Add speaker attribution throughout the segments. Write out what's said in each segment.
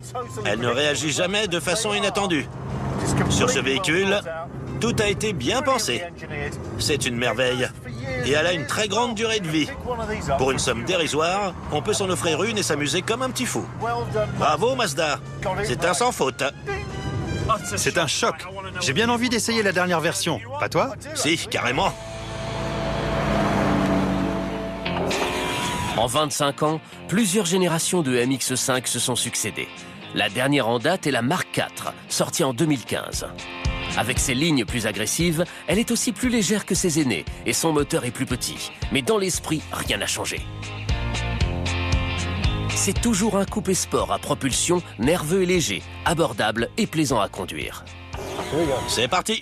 Speaker 1: Elle ne réagit jamais de façon inattendue. Sur ce véhicule, tout a été bien pensé. C'est une merveille. Et elle a une très grande durée de vie. Pour une somme dérisoire, on peut s'en offrir une et s'amuser comme un petit fou. Bravo Mazda, c'est un sans faute.
Speaker 2: C'est un choc. J'ai bien envie d'essayer la dernière version. Pas toi?
Speaker 1: Si, carrément.
Speaker 3: En 25 ans, plusieurs générations de MX-5 se sont succédées. La dernière en date est la Mark IV, sortie en 2015. Avec ses lignes plus agressives, elle est aussi plus légère que ses aînées et son moteur est plus petit. Mais dans l'esprit, rien n'a changé. C'est toujours un coupé sport à propulsion nerveux et léger, abordable et plaisant à conduire.
Speaker 1: C'est parti.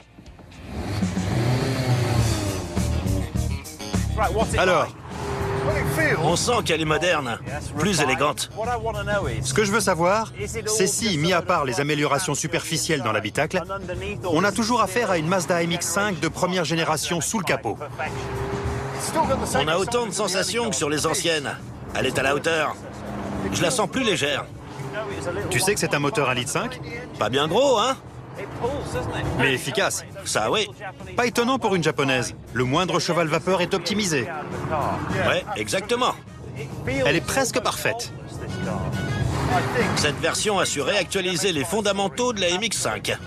Speaker 2: Alors,
Speaker 1: On sent qu'elle est moderne, plus élégante.
Speaker 2: ce que je veux savoir, c'est si, mis à part les améliorations superficielles dans l'habitacle, on a toujours affaire à une Mazda MX-5 de première génération sous le capot.
Speaker 1: On a autant de sensations que sur les anciennes. Elle est à la hauteur. Je la sens plus légère.
Speaker 2: Tu sais que c'est un moteur 1,5 litre,
Speaker 1: Pas bien gros, hein?
Speaker 2: mais efficace.
Speaker 1: Ça, oui.
Speaker 2: Pas étonnant pour une japonaise. Le moindre cheval vapeur est optimisé.
Speaker 1: Ouais, exactement.
Speaker 2: Elle est presque parfaite.
Speaker 1: Cette version a su réactualiser les fondamentaux de la MX-5.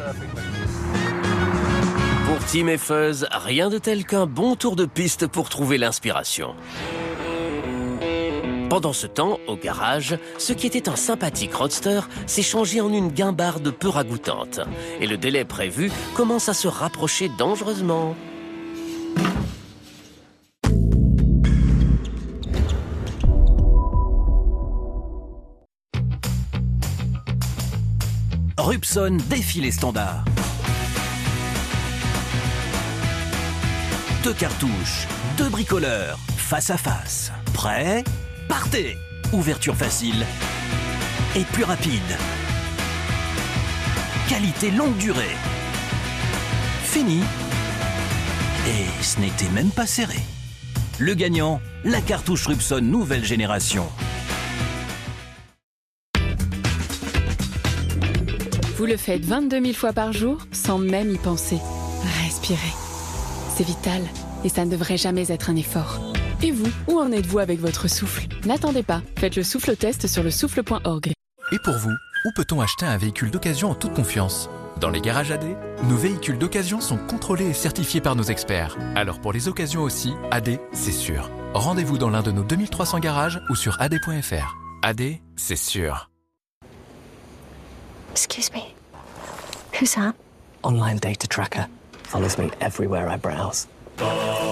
Speaker 3: Pour Tim et Fuzz, rien de tel qu'un bon tour de piste pour trouver l'inspiration. Pendant ce temps, au garage, ce qui était un sympathique roadster s'est changé en une guimbarde peu ragoûtante. Et le délai prévu commence à se rapprocher dangereusement.
Speaker 4: Rubson défie les standards. 2 cartouches, 2 bricoleurs, face à face. Prêt? Partez! Ouverture facile et plus rapide. Qualité longue durée. Fini. Et ce n'était même pas serré. Le gagnant, la cartouche Rubson nouvelle génération.
Speaker 5: Vous le faites 22 000 fois par jour sans même y penser. Respirez. C'est vital et ça ne devrait jamais être un effort. Et vous, où en êtes-vous avec votre souffle? N'attendez pas, faites le souffle test sur le souffle.org.
Speaker 6: Et pour vous, où peut-on acheter un véhicule d'occasion en toute confiance? Dans les garages AD, nos véhicules d'occasion sont contrôlés et certifiés par nos experts. Alors pour les occasions aussi, AD, c'est sûr. Rendez-vous dans l'un de nos 2300 garages ou sur ad.fr. AD, c'est sûr.
Speaker 7: Excuse me. Who's that?
Speaker 8: Online data tracker. Follows me everywhere I browse.